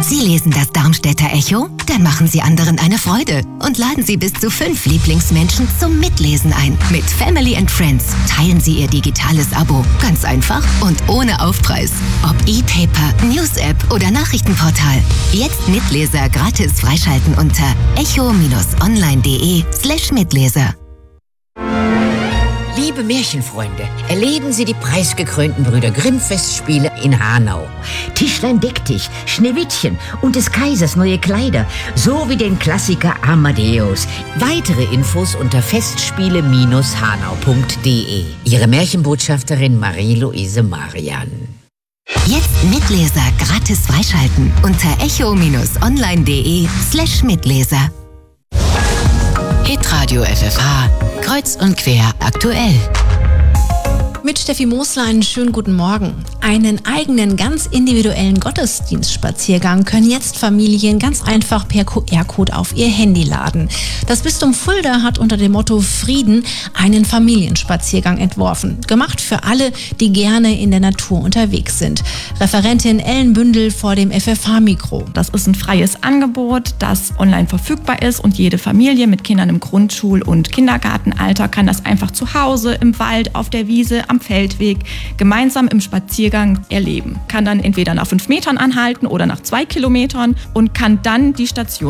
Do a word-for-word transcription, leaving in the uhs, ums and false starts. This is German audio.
Sie lesen das Darmstädter Echo? Dann machen Sie anderen eine Freude und laden Sie bis zu fünf Lieblingsmenschen zum Mitlesen ein. Mit Family and Friends teilen Sie Ihr digitales Abo. Ganz einfach und ohne Aufpreis. Ob E-Paper, News-App oder Nachrichtenportal. Jetzt Mitleser gratis freischalten unter echo-online.de slash Mitleser. Liebe Märchenfreunde, erleben Sie die preisgekrönten Brüder Grimm-Festspiele in Hanau. Tischlein deck dich, Schneewittchen und des Kaisers neue Kleider, sowie den Klassiker Amadeus. Weitere Infos unter festspiele Bindestrich hanau punkt de. Ihre Märchenbotschafterin Marie-Louise Marian. Jetzt Mitleser gratis freischalten unter echo-online.de slash Mitleser. Hitradio F F H, kreuz und quer aktuell. Mit Steffi Mosler einen schönen guten Morgen. Einen eigenen, ganz individuellen Gottesdienstspaziergang können jetzt Familien ganz einfach per Q R-Code auf ihr Handy laden. Das Bistum Fulda hat unter dem Motto Frieden einen Familienspaziergang entworfen. Gemacht für alle, die gerne in der Natur unterwegs sind. Referentin Ellen Bündel vor dem F F H-Mikro. Das ist ein freies Angebot, das online verfügbar ist und jede Familie mit Kindern im Grundschul- und Kindergartenalter kann das einfach zu Hause, im Wald, auf der Wiese, am Feldweg gemeinsam im Spaziergang erleben. Kann dann entweder nach fünf Metern anhalten oder nach zwei Kilometern und kann dann die Station